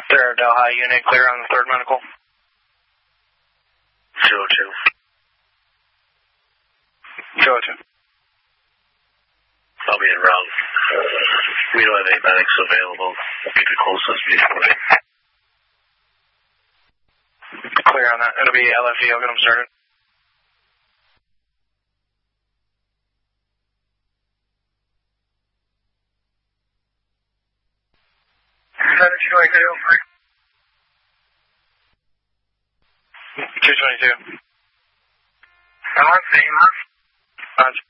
There, Delhi unit, clear on the 3rd medical. 202. 202. I'll be en route. We don't have any medics available. I'll be the closest vehicle. Clear on that. It'll be LFE. I'll get them started. $222. On,